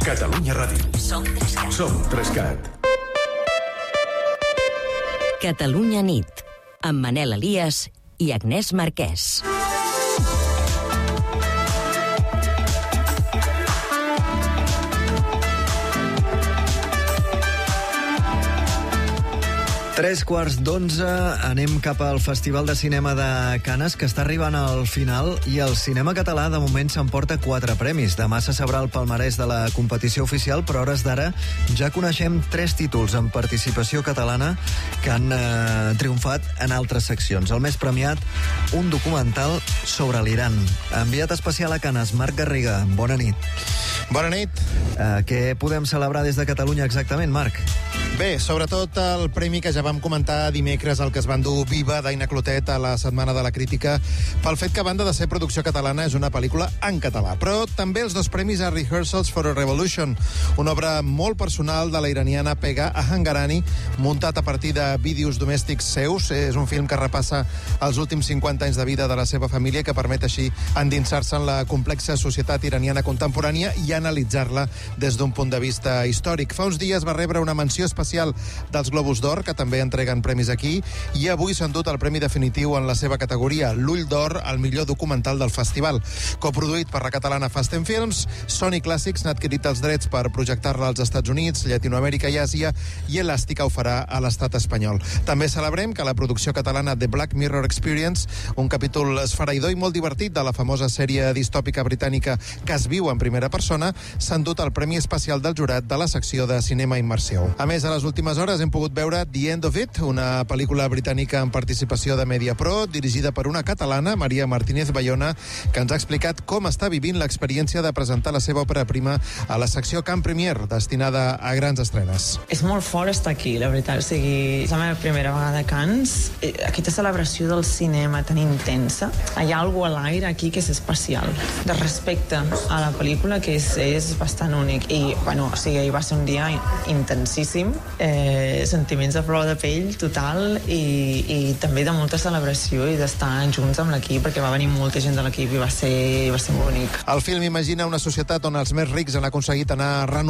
Catalunya Ràdio. Som 3CAT. Som 3CAT. Catalunya nit, amb Manel Elias i Agnès Marquès. Tres quarts d'11, anem cap al Festival de Cinema de Canes, que està arribant al final, i el cinema català de moment s'emporta 4 premis. Demà se sabrà el palmarès de la competició oficial, però a hores d'ara ja coneixem 3 títols en participació catalana que han triomfat en altres seccions. El més premiat, un documental sobre l'Iran. Enviat especial a Canes, Marc Garriga, bona nit. Bona nit. Què podem celebrar des de Catalunya exactament, Marc? Bé, sobretot el premi que ja vam comentar dimecres, el que es va endur Viva, d'Aina Clotet, a la Setmana de la Crítica, pel fet que, a banda de ser producció catalana, és una pel·lícula en català. Però també els 2 premis a Rehearsals for a Revolution, una obra molt personal de la iraniana Pegah Ahangarani, muntat a partir de vídeos domèstics seus. És un film que repassa els últims 50 anys de vida de la seva família, que permet així endinsar-se en la complexa societat iraniana contemporània i analitzar-la des d'un punt de vista històric. Fa uns dies va rebre una menció especial dels Globus d'Or, que també entreguen premis aquí, i avui s'ha endut el premi definitiu en la seva categoria, l'Ull d'Or al millor documental del festival. Coproduït per la catalana Fast & Films, Sony Classics n'ha adquirit els drets per projectar-la als Estats Units, Llatinoamèrica i Àsia, i Elàstica ho farà a l'estat espanyol. També celebrem que la producció catalana The Black Mirror Experience, un capítol esfereïdor i molt divertit de la famosa sèrie distòpica britànica que es viu en primera persona, s'ha endut el premi especial del jurat de la secció de cinema immersiu. A més, a les últimes hores hem pogut veure The End of It, una pel·lícula britànica en participació de Mediapro, dirigida per una catalana, Maria Martínez Bayona, que ens ha explicat com està vivint l'experiència de presentar la seva òpera prima a la secció Camp Premier, destinada a grans estrenes. És molt fort estar aquí, la veritat. O sigui, és la meva primera vegada a Cannes. Aquesta celebració del cinema tan intensa, hi ha alguna cosa a l'aire aquí que és especial, de respecte a la pel·lícula, que és bastant únic. I, bueno, o sigui, ahir va ser un dia intensíssim, sentiments a flor de pell total, i també de molta celebració i d'estar junts amb l'equip, perquè va venir molta gent de l'equip i va ser molt bonic. El film imagina una societat on els més rics han aconseguit anar